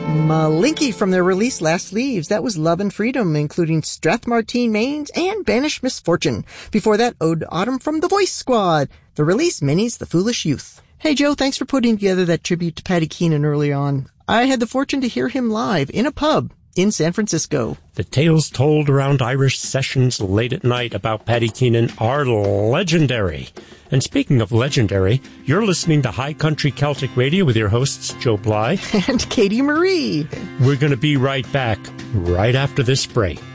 Malinky from their release Last Leaves. That was Love and Freedom, including Strathmartine Mains and Banished Misfortune. Before that, Ode to Autumn from the Voice Squad. The release, Minnie's The Foolish Youth. Hey, Joe, thanks for putting together that tribute to Paddy Keenan early on. I had the fortune to hear him live in a pub in San Francisco. The tales told around Irish sessions late at night about Paddy Keenan are legendary. And speaking of legendary, you're listening to High Country Celtic Radio with your hosts, Joe Bly and Katie Marie. We're going to be right back right after this break.